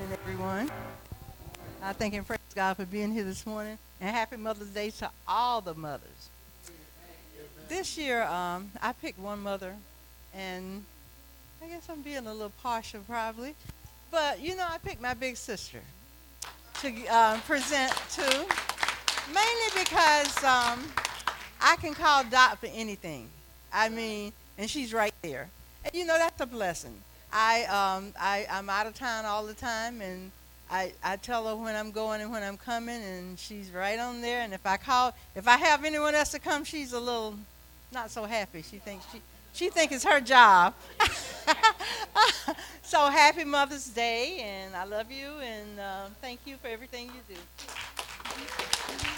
everyone. I thank and praise God for being here this morning. And happy Mother's Day to all the mothers. This year, I picked one mother, and I guess I'm being a little partial probably. But, I picked my big sister to present to, mainly because I can call Dot for anything. I mean, and she's right there. And that's a blessing. I'm out of town all the time, and I tell her when I'm going and when I'm coming, and she's right on there. And if I have anyone else to come, she's a little not so happy. She thinks it's her job. So happy Mother's Day, and I love you, and thank you for everything you do.